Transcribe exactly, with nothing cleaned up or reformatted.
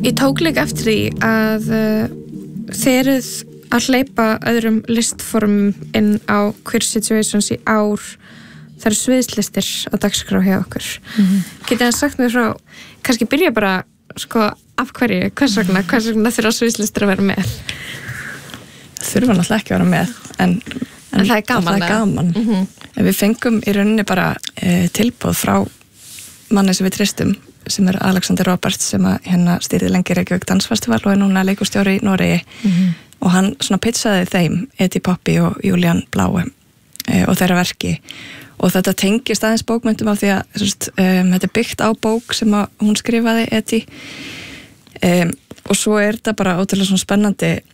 Ég tók líka eftir því að uh, þið eruð að hleypa öðrum listformum inn á Queer Situations í ár. Það eru sviðslistir á dagskrá hjá okkur. Mm-hmm. Getið þið sagt mér frá, kannski byrja bara, sko, af hverju, hvers vegna, hvers vegna þurfa sviðslistir að vera með? Þurfa náttúrulega ekki að vera með, en, en, en það er gaman. Það er gaman. Mm-hmm. Við fengum í rauninni bara e, tilboð frá manni sem við treystum, sem er Alexander Roberts, sem að hérna stýrði lengi Reykjavík dansfestival og er núna leikustjóri í Noregi. Mm-hmm. Og hann svona pitchaði þeim, Edi Poppy og Julian Blaue e, og þeirra verki. Og þetta tengist aðeins bókmyndum af því að sérst, um, þetta er byggt á bók sem að hún skrifaði, Edi. Um, og svo er þetta bara ótrúlega svona spennandi